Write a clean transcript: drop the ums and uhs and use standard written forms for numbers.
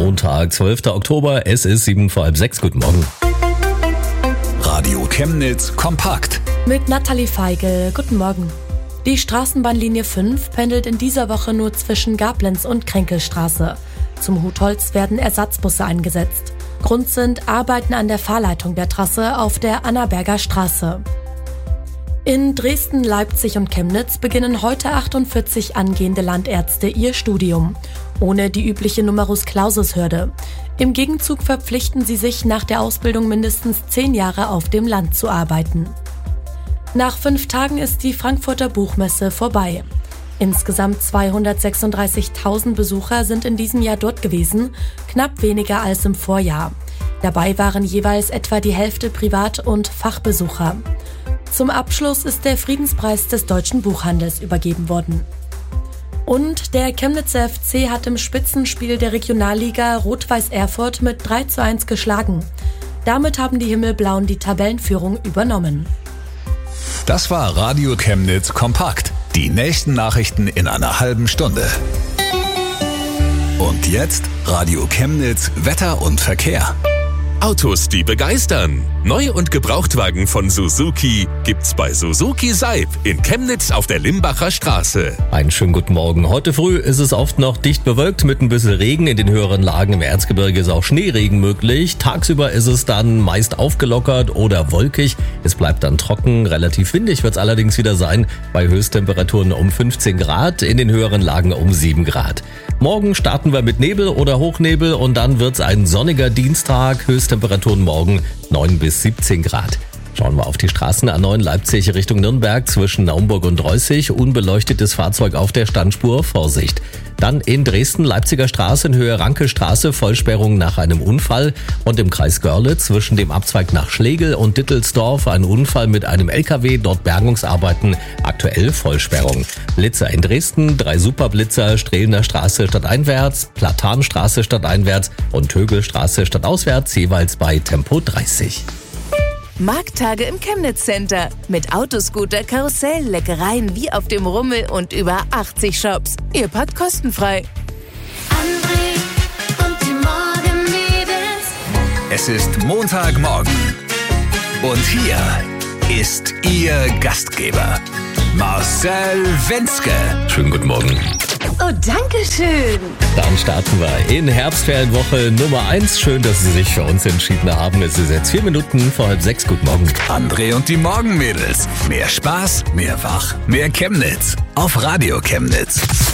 Montag, 12. Oktober. Es ist 7 vor halb 6. Guten Morgen. Radio Chemnitz kompakt. Mit Nathalie Feigl. Guten Morgen. Die Straßenbahnlinie 5 pendelt in dieser Woche nur zwischen Gablenz und Kränkelstraße. Zum Hutholz werden Ersatzbusse eingesetzt. Grund sind Arbeiten an der Fahrleitung der Trasse auf der Annaberger Straße. In Dresden, Leipzig und Chemnitz beginnen heute 48 angehende Landärzte ihr Studium, ohne die übliche Numerus-Clausus-Hürde. Im Gegenzug verpflichten sie sich, nach der Ausbildung mindestens 10 Jahre auf dem Land zu arbeiten. Nach 5 Tagen ist die Frankfurter Buchmesse vorbei. Insgesamt 236.000 Besucher sind in diesem Jahr dort gewesen, knapp weniger als im Vorjahr. Dabei waren jeweils etwa die Hälfte Privat- und Fachbesucher. Zum Abschluss ist der Friedenspreis des deutschen Buchhandels übergeben worden. Und der Chemnitzer FC hat im Spitzenspiel der Regionalliga Rot-Weiß Erfurt mit 3:1 geschlagen. Damit haben die Himmelblauen die Tabellenführung übernommen. Das war Radio Chemnitz kompakt. Die nächsten Nachrichten in einer halben Stunde. Und jetzt Radio Chemnitz Wetter und Verkehr. Autos, die begeistern. Neu- und Gebrauchtwagen von Suzuki gibt's bei Suzuki Seib in Chemnitz auf der Limbacher Straße. Einen schönen guten Morgen. Heute früh ist es oft noch dicht bewölkt mit ein bisschen Regen. In den höheren Lagen im Erzgebirge ist auch Schneeregen möglich. Tagsüber ist es dann meist aufgelockert oder wolkig. Es bleibt dann trocken. Relativ windig wird es allerdings wieder sein. Bei Höchsttemperaturen um 15 Grad, in den höheren Lagen um 7 Grad. Morgen starten wir mit Nebel oder Hochnebel und dann wird's ein sonniger Dienstag. Höchsttemperaturen morgen 9 bis 17 Grad. Schauen wir auf die Straßen A9 Leipzig Richtung Nürnberg zwischen Naumburg und Reußig. Unbeleuchtetes Fahrzeug auf der Standspur, Vorsicht. Dann in Dresden Leipziger Straße in Höhe Ranke-Straße, Vollsperrung nach einem Unfall. Und im Kreis Görlitz zwischen dem Abzweig nach Schlegel und Dittelsdorf ein Unfall mit einem LKW, dort Bergungsarbeiten, aktuell Vollsperrung. Blitzer in Dresden, 3 Superblitzer, Strehlener Straße stadteinwärts, Platanstraße stadteinwärts und Tögelstraße stadtauswärts, jeweils bei Tempo 30. Markttage im Chemnitz Center. Mit Autoscooter, Karussell, Leckereien wie auf dem Rummel und über 80 Shops. Ihr parkt kostenfrei. André und die Morgenmädels. Es ist Montagmorgen. Und hier ist Ihr Gastgeber, Marcel Wenzke. Schönen guten Morgen. Oh, danke schön. Dann starten wir in Herbstferienwoche Nummer 1. Schön, dass Sie sich für uns entschieden haben. Es ist jetzt 4 Minuten vor halb 6. Guten Morgen. André und die Morgenmädels. Mehr Spaß, mehr Wach, mehr Chemnitz. Auf Radio Chemnitz.